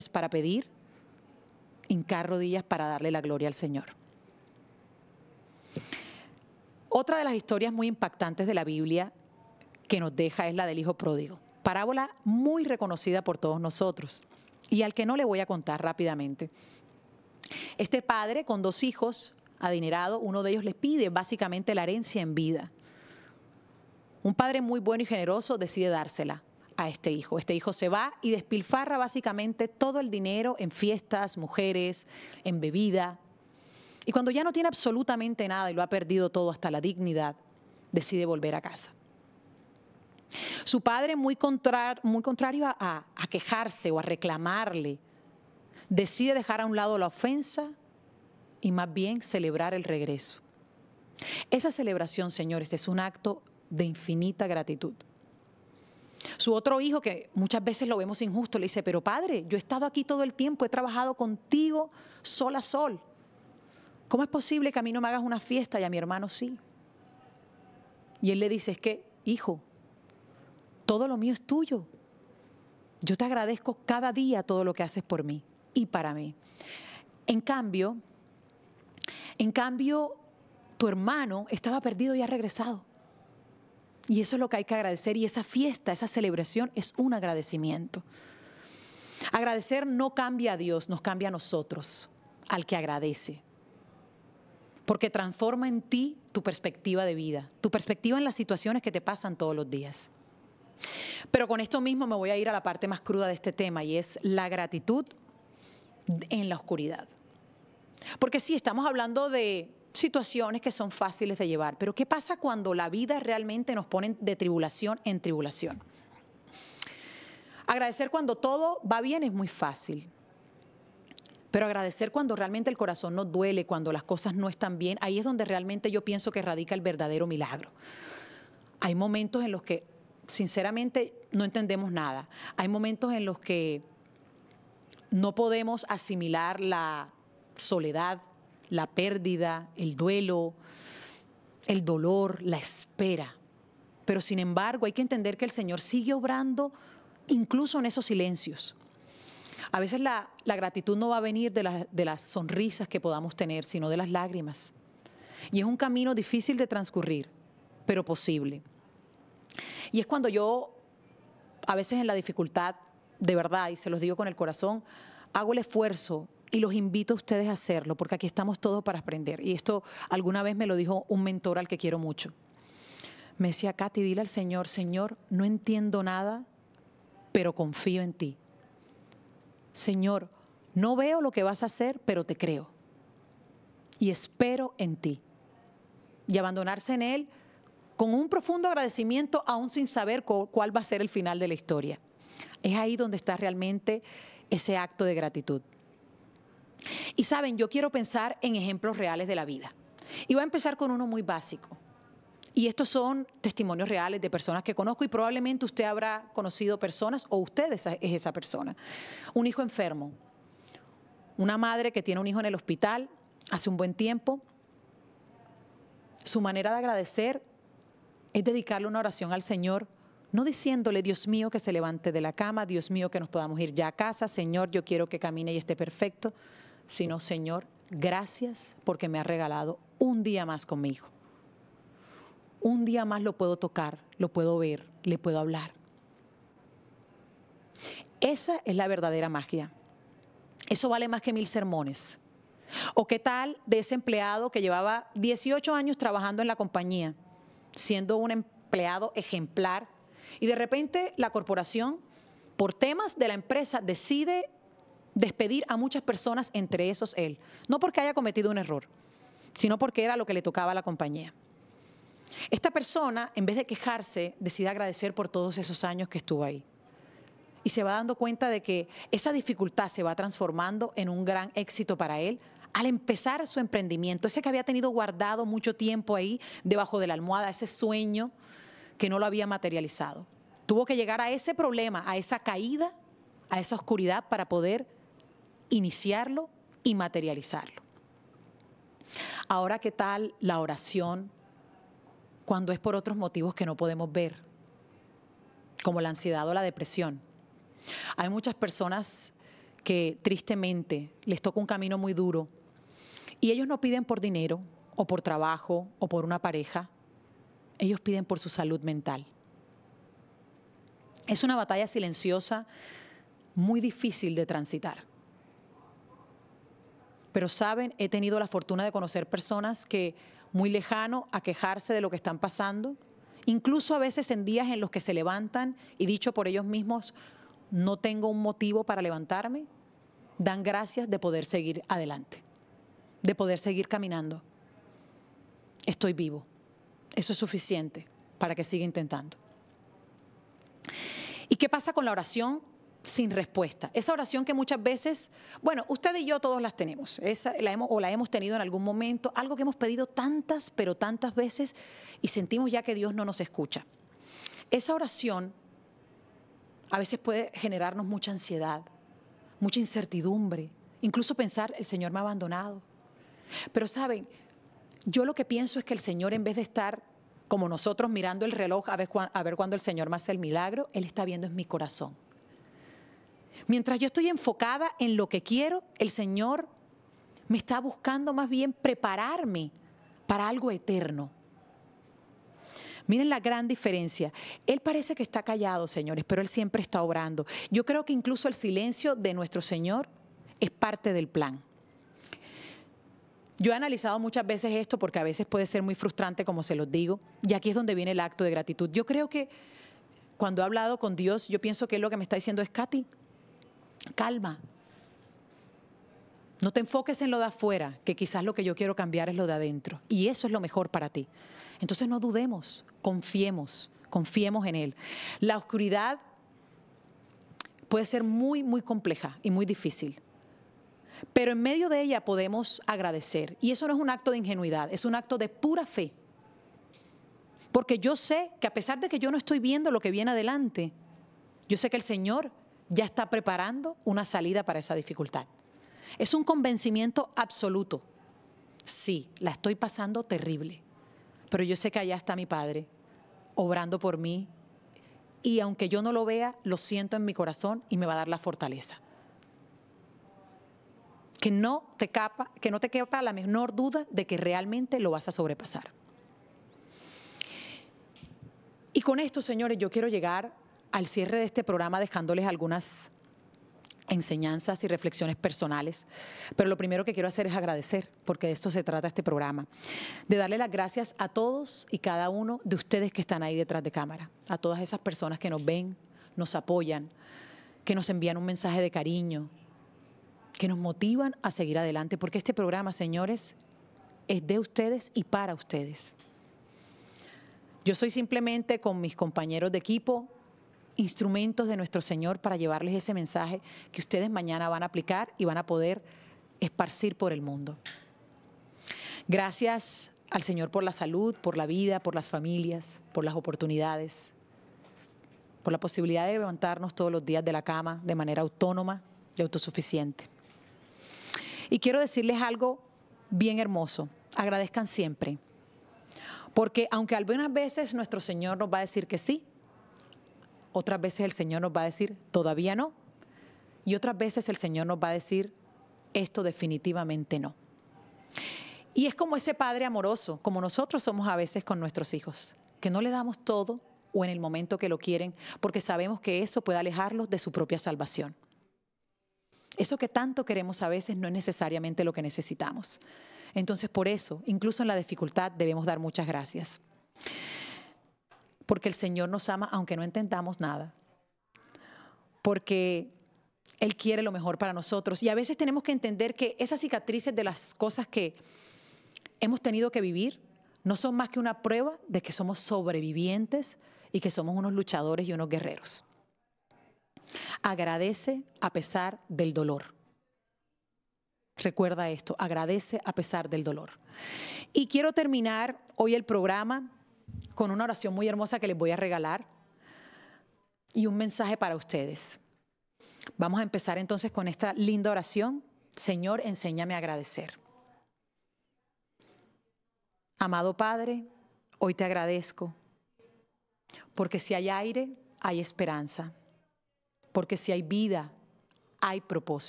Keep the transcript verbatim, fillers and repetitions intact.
para pedir, hincar rodillas para darle la gloria al Señor. Otra de las historias muy impactantes de la Biblia que nos deja es la del hijo pródigo. Parábola muy reconocida por todos nosotros y al que no le voy a contar rápidamente. Este padre con dos hijos, adinerado, uno de ellos le pide básicamente la herencia en vida. Un padre muy bueno y generoso decide dársela a este hijo. Este hijo se va y despilfarra básicamente todo el dinero en fiestas, mujeres, en bebida. Y cuando ya no tiene absolutamente nada y lo ha perdido todo hasta la dignidad, decide volver a casa. Su padre, muy, contrar, muy contrario a, a, a quejarse o a reclamarle, decide dejar a un lado la ofensa y más bien celebrar el regreso. Esa celebración, señores, es un acto de infinita gratitud. Su otro hijo, que muchas veces lo vemos injusto, le dice, pero padre, yo he estado aquí todo el tiempo, he trabajado contigo sol a sol. ¿Cómo es posible que a mí no me hagas una fiesta y a mi hermano sí? Y él le dice, es que, hijo, todo lo mío es tuyo. Yo te agradezco cada día todo lo que haces por mí y para mí. En cambio, en cambio, tu hermano estaba perdido y ha regresado. Y eso es lo que hay que agradecer. Y esa fiesta, esa celebración es un agradecimiento. Agradecer no cambia a Dios, nos cambia a nosotros, al que agradece. Porque transforma en ti tu perspectiva de vida, tu perspectiva en las situaciones que te pasan todos los días. Pero con esto mismo me voy a ir a la parte más cruda de este tema y es la gratitud en la oscuridad. Porque sí, estamos hablando de situaciones que son fáciles de llevar, pero ¿qué pasa cuando la vida realmente nos pone de tribulación en tribulación? Agradecer cuando todo va bien es muy fácil, pero agradecer cuando realmente el corazón nos duele, cuando las cosas no están bien, ahí es donde realmente yo pienso que radica el verdadero milagro. Hay momentos en los que sinceramente no entendemos nada. Hay momentos en los que no podemos asimilar la soledad, la pérdida, el duelo, el dolor, la espera. Pero sin embargo hay que entender que el Señor sigue obrando incluso en esos silencios. A veces la, la gratitud no va a venir de, la, de las sonrisas que podamos tener, sino de las lágrimas. Y es un camino difícil de transcurrir, pero posible. Y es cuando yo, a veces en la dificultad, de verdad, y se los digo con el corazón, hago el esfuerzo y los invito a ustedes a hacerlo, porque aquí estamos todos para aprender. Y esto alguna vez me lo dijo un mentor al que quiero mucho. Me decía, Katy, dile al Señor, Señor, no entiendo nada, pero confío en ti. Señor, no veo lo que vas a hacer, pero te creo. Y espero en ti. Y abandonarse en Él con un profundo agradecimiento, aún sin saber cuál va a ser el final de la historia. Es ahí donde está realmente ese acto de gratitud. Y saben, yo quiero pensar en ejemplos reales de la vida. Y voy a empezar con uno muy básico. Y estos son testimonios reales de personas que conozco y probablemente usted habrá conocido personas o usted es esa persona. Un hijo enfermo, una madre que tiene un hijo en el hospital hace un buen tiempo. Su manera de agradecer es dedicarle una oración al Señor, no diciéndole, Dios mío, que se levante de la cama, Dios mío, que nos podamos ir ya a casa, Señor, yo quiero que camine y esté perfecto, sino, Señor, gracias porque me ha regalado un día más con mi hijo. Un día más lo puedo tocar, lo puedo ver, le puedo hablar. Esa es la verdadera magia. Eso vale más que mil sermones. ¿O qué tal de ese empleado que llevaba dieciocho años trabajando en la compañía, siendo un empleado ejemplar, y de repente la corporación, por temas de la empresa, decide despedir a muchas personas, entre esos él? No porque haya cometido un error, sino porque era lo que le tocaba a la compañía. Esta persona, en vez de quejarse, decide agradecer por todos esos años que estuvo ahí. Y se va dando cuenta de que esa dificultad se va transformando en un gran éxito para él al empezar su emprendimiento, ese que había tenido guardado mucho tiempo ahí debajo de la almohada, ese sueño que no lo había materializado. Tuvo que llegar a ese problema, a esa caída, a esa oscuridad para poder iniciarlo y materializarlo. Ahora, ¿qué tal la oración cuando es por otros motivos que no podemos ver, como la ansiedad o la depresión? Hay muchas personas que tristemente les toca un camino muy duro y ellos no piden por dinero o por trabajo o por una pareja, ellos piden por su salud mental. Es una batalla silenciosa muy difícil de transitar. Pero saben, he tenido la fortuna de conocer personas que muy lejano a quejarse de lo que están pasando, incluso a veces en días en los que se levantan y dicho por ellos mismos, no tengo un motivo para levantarme, dan gracias de poder seguir adelante, de poder seguir caminando. Estoy vivo. Eso es suficiente para que siga intentando. ¿Y qué pasa con la oración sin respuesta? Esa oración que muchas veces, bueno, usted y yo todos las tenemos, esa la hemos, o la hemos tenido en algún momento, algo que hemos pedido tantas, pero tantas veces y sentimos ya que Dios no nos escucha. Esa oración a veces puede generarnos mucha ansiedad, mucha incertidumbre, incluso pensar, el Señor me ha abandonado. Pero saben, yo lo que pienso es que el Señor, en vez de estar como nosotros mirando el reloj a ver, a ver cuándo el Señor me hace el milagro, Él está viendo en mi corazón. Mientras yo estoy enfocada en lo que quiero, el Señor me está buscando más bien prepararme para algo eterno. Miren la gran diferencia. Él parece que está callado, señores, pero Él siempre está obrando. Yo creo que incluso el silencio de nuestro Señor es parte del plan. Yo he analizado muchas veces esto porque a veces puede ser muy frustrante, como se los digo, y aquí es donde viene el acto de gratitud. Yo creo que cuando he hablado con Dios, yo pienso que Él lo que me está diciendo es, Katy, calma. No te enfoques en lo de afuera, que quizás lo que yo quiero cambiar es lo de adentro. Y eso es lo mejor para ti. Entonces no dudemos, confiemos, confiemos en Él. La oscuridad puede ser muy, muy compleja y muy difícil. Pero en medio de ella podemos agradecer. Y eso no es un acto de ingenuidad, es un acto de pura fe. Porque yo sé que a pesar de que yo no estoy viendo lo que viene adelante, yo sé que el Señor ya está preparando una salida para esa dificultad. Es un convencimiento absoluto. Sí, la estoy pasando terrible, pero yo sé que allá está mi Padre, obrando por mí, y aunque yo no lo vea, lo siento en mi corazón y me va a dar la fortaleza. Que no te capa, que no te quepa la menor duda de que realmente lo vas a sobrepasar. Y con esto, señores, yo quiero llegar al cierre de este programa dejándoles algunas enseñanzas y reflexiones personales. Pero lo primero que quiero hacer es agradecer, porque de esto se trata este programa, de darle las gracias a todos y cada uno de ustedes que están ahí detrás de cámara, a todas esas personas que nos ven, nos apoyan, que nos envían un mensaje de cariño, que nos motivan a seguir adelante, porque este programa, señores, es de ustedes y para ustedes. Yo soy simplemente, con mis compañeros de equipo, instrumentos de nuestro Señor para llevarles ese mensaje que ustedes mañana van a aplicar y van a poder esparcir por el mundo. Gracias al Señor por la salud, por la vida, por las familias, por las oportunidades, por la posibilidad de levantarnos todos los días de la cama de manera autónoma y autosuficiente. Y quiero decirles algo bien hermoso, agradezcan siempre, porque aunque algunas veces nuestro Señor nos va a decir que sí, otras veces el Señor nos va a decir todavía no, y otras veces el Señor nos va a decir esto definitivamente no. Y es como ese padre amoroso, como nosotros somos a veces con nuestros hijos, que no le damos todo o en el momento que lo quieren, porque sabemos que eso puede alejarlos de su propia salvación. Eso que tanto queremos a veces no es necesariamente lo que necesitamos. Entonces, por eso, incluso en la dificultad, debemos dar muchas gracias. Porque el Señor nos ama aunque no entendamos nada. Porque Él quiere lo mejor para nosotros. Y a veces tenemos que entender que esas cicatrices de las cosas que hemos tenido que vivir no son más que una prueba de que somos sobrevivientes y que somos unos luchadores y unos guerreros. Agradece a pesar del dolor. Recuerda esto, agradece a pesar del dolor. Y quiero terminar hoy el programa con una oración muy hermosa que les voy a regalar y un mensaje para ustedes. Vamos a empezar entonces con esta linda oración. Señor, enséñame a agradecer. Amado Padre, hoy te agradezco, porque si hay aire, hay esperanza. Porque si hay vida, hay propósito.